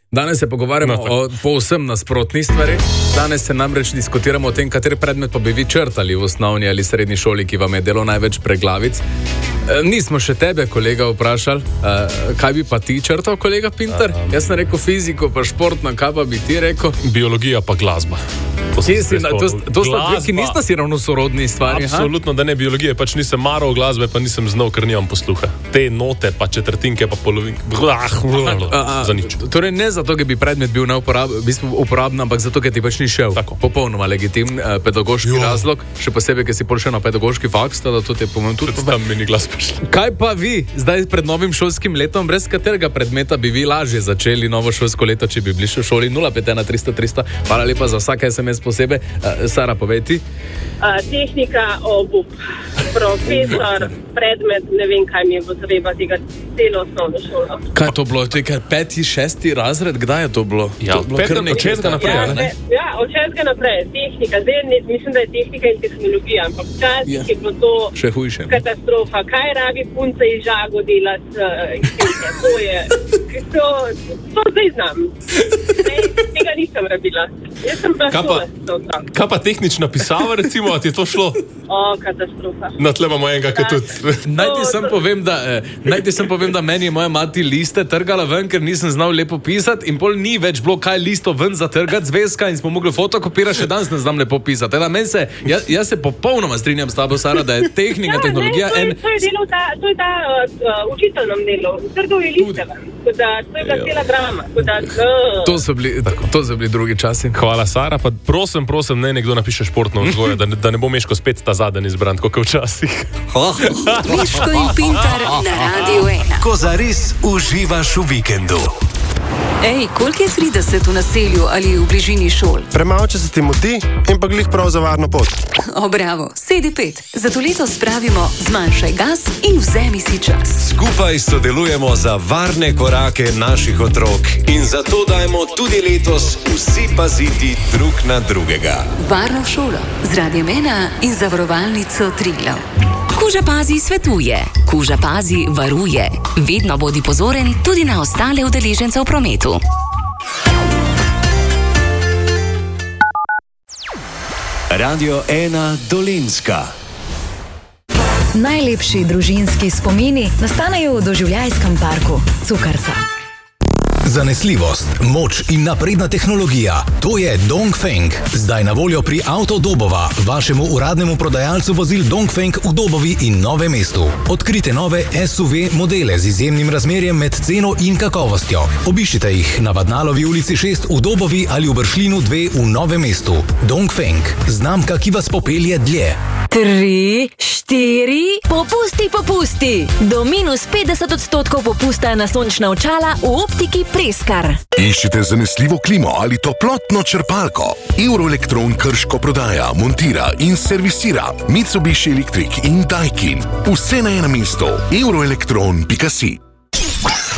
Danes se pogovarjamo o povsem nasprotni stvari. Danes se namreč diskutiramo o tem, kateri predmet pa bi vi črtali v osnovni ali srednji šoli, ki vam je delo največ preglavic. Nismo še tebe, kolega, vprašali, kaj bi pa ti črtal, kolega Pintar? Jaz sem rekel fiziko, pa športno, kaj pa bi ti rekel? Biologija pa glasba. To sta dve, ki nista si ravno sorodni stvari. Absolutno, da ne, biologije, pač nisem maral glasbe, pa nisem znal, ker nimam posluha. Te note, pa četrtinke, pa polovinke, za nič. Torej ne zato, ker bi predmet bil uporaben, ampak zato, ker ti pač ni šel. Tako. Popolnoma legitimn pedagoški razlog, še posebej, ker si prišel na pedagoški faks, da to te pomem tudi. Tam mi ni glas prišel. Kaj pa vi, zdaj pred novim šolskim letom, brez katerega predmeta bi vi lažje začeli novo šolsko leto, če bi bili v šoli 051 300 300? Hvala lepa za vsak SMS posebej. Sara, povej ti. Tehnika, obup, profesor, predmet, ne vem, kaj mi je bo treba tega celo osnovno šolo. Kaj je to bilo? To je kaj 5., 6. razred? Kdaj je to bilo? Ja, od 6. naprej. Ja, od 6. naprej. Tehnika. Zdaj mislim, da je tehnika in tehnologija, ampak včasih je bilo to še hujše. Katastrofa. Kaj rabi punca iz Žago delati? To zdaj znam. Tega nisem rabila. Jaz sem pa šola. Kaj pa tehnična pisava, recimo, a ti je to šlo? Katastrofa. No, tle imamo enega, ki tudi. Naj ti sem povem, da meni je moja mati liste trgala ven, ker nisem znal lepo pisati in pol ni več bilo kaj listo ven zatrgati zvezka in smo mogli fotokopirati, še danes ne znam lepo pisati. Jaz se popolnoma strinjam s tabo, Sara, da je tehnika, tehnologija... To je ta učitelj nam delal. Trgal je liste ven. To je bila cela drama. To so bili drugi časi. Hvala, Sara, pa prosim, ne nekdo napiše športno vzgojo, da ne bo Meško spet ta zadnji izbran, kot je včasih. Meško in Pintar na Radio 1. Ko zares uživaš v vikendu. Ej, koliko je 30 v naselju ali v bližini šol? Premalo, če se ti moti in pa glih prav za varno pot. Bravo, sedi 5. Zato letos spravimo zmanjšaj gas in vzemi si čas. Skupaj sodelujemo za varne korake naših otrok in zato dajmo tudi letos vsi paziti drug na drugega. Varno šolo z Radiem 1 in zavarovalnico Triglav. Kuža Pazi svetuje, Kuža Pazi varuje. Vedno bodi pozoren tudi na ostale udeležence v prometu. Radio 1 Dolenjska. Najlepši družinski spomini nastanejo v doživljajskem parku Cukrca. Zanesljivost, moč in napredna tehnologija. To je Dongfeng. Zdaj na voljo pri Avto Dobova, vašemu uradnemu prodajalcu vozil Dongfeng v Dobovi in Novem mestu. Odkrite nove SUV modele z izjemnim razmerjem med ceno in kakovostjo. Obiščite jih na Vadnalovi ulici 6 v Dobovi ali v Bršljinu 2 v Novem mestu. Dongfeng, znamka, ki vas popelje dlje. 3, 4, popusti! Do minus 50% popusta na sončna očala v optiki Preskar. Iščite zanesljivo klimo ali toplotno črpalko? Euroelektron Krško prodaja, montira in servisira Mitsubishi Electric in Daikin. Vse na enem mestu. Euroelektron.si